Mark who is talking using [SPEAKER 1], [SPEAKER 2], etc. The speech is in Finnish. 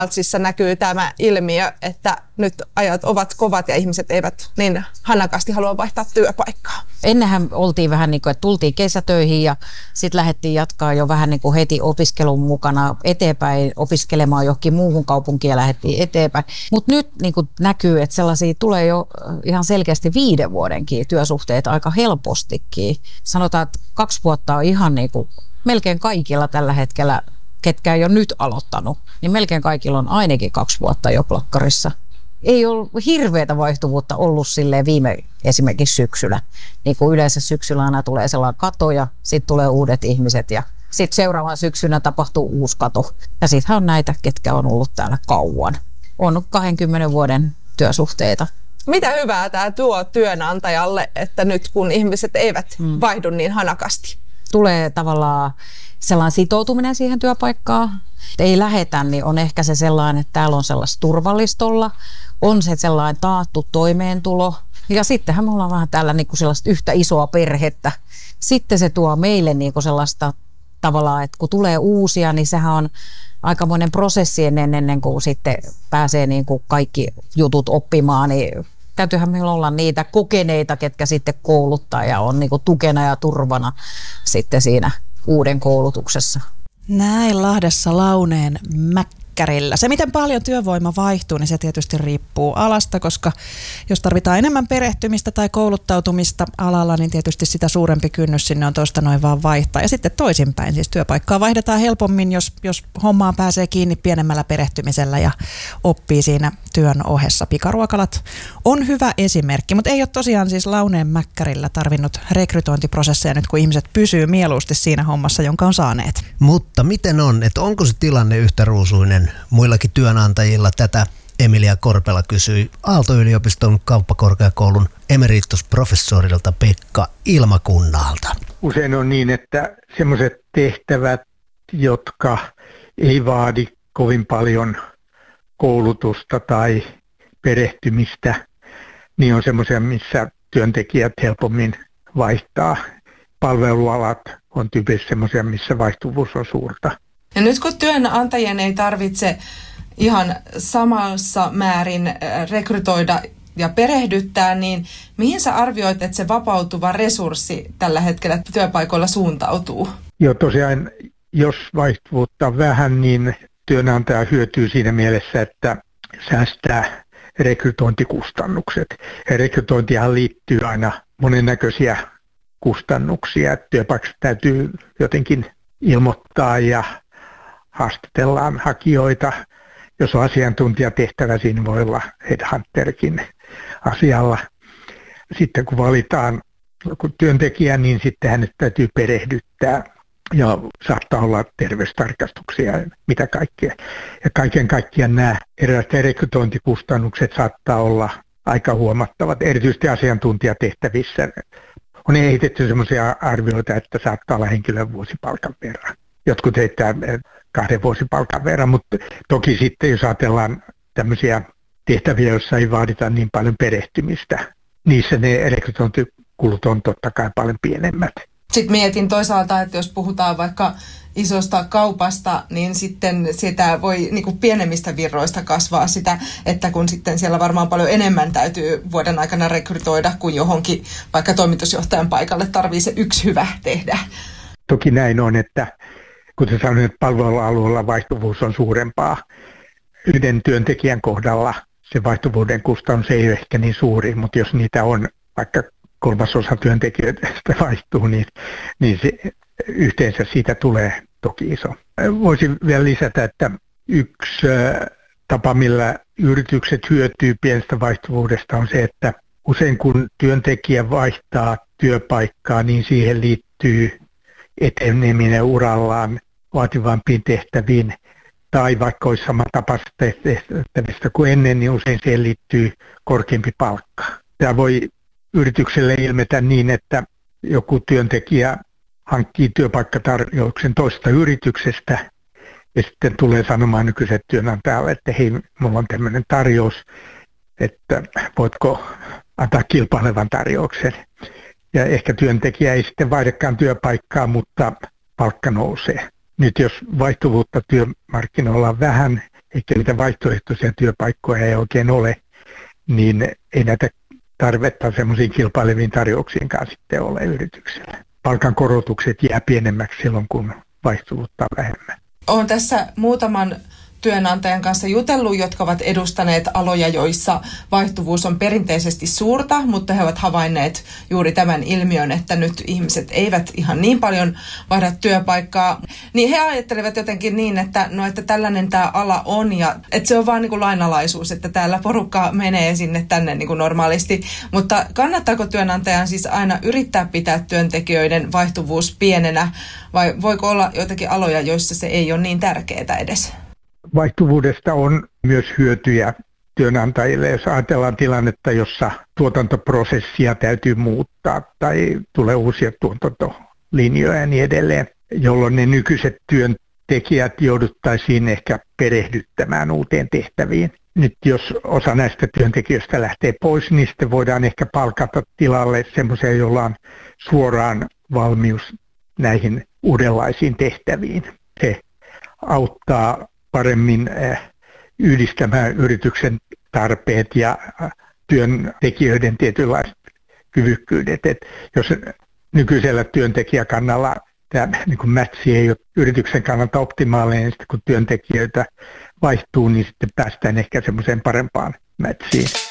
[SPEAKER 1] McDonaldsissa näkyy tämä ilmiö, että nyt ajat ovat kovat ja ihmiset eivät niin hanakasti halua vaihtaa työpaikkaa.
[SPEAKER 2] Ennenhän oltiin vähän niin kuin, että tultiin kesätöihin ja sitten lähdettiin jatkaa jo vähän niin kuin heti opiskelun mukana eteenpäin, opiskelemaan johonkin muuhun kaupunkiin ja lähdettiin eteenpäin. Mutta nyt niin kuin näkyy, että sellaisia tulee jo ihan selkeästi 5 vuodenkin työsuhteita aika helpostikin. Sanotaan, että 2 vuotta on ihan niin kuin melkein kaikilla tällä hetkellä, ketkä ei ole nyt aloittanut, niin melkein kaikilla on ainakin 2 vuotta jo plakkarissa. Ei ole hirveätä vaihtuvuutta ollut silleen viime esimerkiksi syksyllä. Niin kuin yleensä syksyllä aina tulee sellainen kato ja sitten tulee uudet ihmiset ja sitten seuraavan syksynä tapahtuu uusi kato. Ja sittenhän on näitä, ketkä on ollut täällä kauan. On 20 vuoden työsuhteita.
[SPEAKER 1] Mitä hyvää tämä tuo työnantajalle, että nyt kun ihmiset eivät vaihdu niin hanakasti?
[SPEAKER 2] Tulee tavallaan sellainen sitoutuminen siihen työpaikkaan. Ei lähetä, niin on ehkä se sellainen, että täällä on sellaista turvallistolla, on se sellainen taattu toimeentulo. Ja sittenhän me ollaan vähän täällä niin kuin sellaista yhtä isoa perhettä. Sitten se tuo meille niin kuin sellaista tavallaan, että kun tulee uusia, niin sehän on aikamoinen prosessi ennen kuin sitten pääsee niin kuin kaikki jutut oppimaan, niin täytyyhän meillä olla niitä kokeneita, ketkä sitten kouluttaa ja on niin kuin tukena ja turvana sitten siinä uuden koulutuksessa.
[SPEAKER 3] Näin Lahdessa Launeen Mäkkärillä. Se, miten paljon työvoima vaihtuu, niin se tietysti riippuu alasta, koska jos tarvitaan enemmän perehtymistä tai kouluttautumista alalla, niin tietysti sitä suurempi kynnys sinne on tuosta noin vaan vaihtaa. Ja sitten toisinpäin, siis työpaikkaa vaihdetaan helpommin, jos hommaan pääsee kiinni pienemmällä perehtymisellä ja oppii siinä työn ohessa. Pikaruokalat on hyvä esimerkki, mutta ei ole tosiaan siis Launeen Mäkkärillä tarvinnut rekrytointiprosesseja nyt, kun ihmiset pysyy mieluusti siinä hommassa, jonka on saaneet.
[SPEAKER 4] Mutta miten on, että onko se tilanne yhtä ruusuinen muillakin työnantajilla? Tätä Emilia Korpela kysyi Aalto-yliopiston kauppakorkeakoulun emeritusprofessorilta Pekka Ilmakunnalta.
[SPEAKER 5] Usein on niin, että sellaiset tehtävät, jotka ei vaadi kovin paljon koulutusta tai perehtymistä, niin on semmoisia, missä työntekijät helpommin vaihtaa. Palvelualat on tyypillisesti semmoisia, missä vaihtuvuus on suurta.
[SPEAKER 1] Ja nyt kun työnantajien ei tarvitse ihan samassa määrin rekrytoida ja perehdyttää, niin mihin sä arvioit, että se vapautuva resurssi tällä hetkellä työpaikoilla suuntautuu?
[SPEAKER 5] Joo, tosiaan, jos vaihtuvuutta on vähän, niin työnantaja hyötyy siinä mielessä, että säästää rekrytointikustannukset. Ja rekrytointihan liittyy aina monennäköisiä kustannuksia. Työpaikassa täytyy jotenkin ilmoittaa ja haastatellaan hakijoita. Jos on asiantuntijatehtävä, siinä voi olla headhunterkin asialla. Sitten kun valitaan joku työntekijä, niin sitten hänet täytyy perehdyttää ja saattaa olla terveystarkastuksia ja mitä kaikkea. Ja kaiken kaikkiaan nämä erilaiset rekrytointikustannukset saattaa olla aika huomattavat, erityisesti asiantuntijatehtävissä. On esitetty sellaisia arvioita, että saattaa olla henkilön vuosipalkan verran. Jotkut heittää 2 vuosipalkan verran, mutta toki sitten jos ajatellaan tämmöisiä tehtäviä, joissa ei vaadita niin paljon perehtymistä, niissä ne rekrytointikulut on totta kai paljon pienemmät.
[SPEAKER 1] Sitten mietin toisaalta, että jos puhutaan vaikka isosta kaupasta, niin sitten sitä voi niin kuin pienemmistä virroista kasvaa sitä, että kun sitten siellä varmaan paljon enemmän täytyy vuoden aikana rekrytoida, kuin johonkin vaikka toimitusjohtajan paikalle tarvii se yksi hyvä tehdä.
[SPEAKER 5] Toki näin on, että kuten sanoin, että palvelualueella vaihtuvuus on suurempaa. Yhden työntekijän kohdalla se vaihtuvuuden kustannus ei ole ehkä niin suuri, mutta jos niitä on vaikka 1/3 työntekijöitä vaihtuu, niin se yhteensä siitä tulee toki iso. Voisin vielä lisätä, että yksi tapa, millä yritykset hyötyy pienestä vaihtuvuudesta on se, että usein kun työntekijä vaihtaa työpaikkaa, niin siihen liittyy eteneminen urallaan vaativampiin tehtäviin tai vaikka olisi samantapaisista tehtävistä kuin ennen, niin usein siihen liittyy korkeampi palkka. Tämä voi yritykselle ilmetä niin, että joku työntekijä hankkii työpaikkatarjouksen toista yrityksestä ja sitten tulee sanomaan nykyiset työnantajalle, että hei, mulla on tämmöinen tarjous, että voitko antaa kilpailevan tarjouksen. Ja ehkä työntekijä ei sitten vaihdakaan työpaikkaa, mutta palkka nousee. Nyt jos vaihtuvuutta työmarkkinoilla on vähän, eikä niitä vaihtoehtoisia työpaikkoja ei oikein ole, niin ei näitä tarvetta semmoisiin kilpaileviin tarjouksiinkaan sitten ole yrityksellä. Palkankorotukset jää pienemmäksi silloin, kun vaihtuvuutta on vähemmän.
[SPEAKER 1] Olen tässä muutaman työnantajan kanssa jutellut, jotka ovat edustaneet aloja, joissa vaihtuvuus on perinteisesti suurta, mutta he ovat havainneet juuri tämän ilmiön, että nyt ihmiset eivät ihan niin paljon vaihda työpaikkaa. Niin he ajattelevat jotenkin niin, että tällainen tämä ala on ja että se on vaan niin kuin lainalaisuus, että täällä porukka menee sinne tänne niin kuin normaalisti. Mutta kannattaako työnantajan siis aina yrittää pitää työntekijöiden vaihtuvuus pienenä vai voiko olla joitakin aloja, joissa se ei ole niin tärkeää edes?
[SPEAKER 5] Vaihtuvuudesta on myös hyötyjä työnantajille, jos ajatellaan tilannetta, jossa tuotantoprosessia täytyy muuttaa tai tulee uusia tuotantolinjoja ja niin edelleen, jolloin ne nykyiset työntekijät jouduttaisiin ehkä perehdyttämään uuteen tehtäviin. Nyt jos osa näistä työntekijöistä lähtee pois, niin sitten voidaan ehkä palkata tilalle semmoisia, joilla on suoraan valmius näihin uudenlaisiin tehtäviin. Se auttaa paremmin yhdistämään yrityksen tarpeet ja työntekijöiden tietynlaiset kyvykkyydet. Et jos nykyisellä työntekijäkannalla tämä niin matchi ei ole yrityksen kannalta optimaalinen, niin sitten kun työntekijöitä vaihtuu, niin sitten päästään ehkä semmoiseen parempaan matchiin.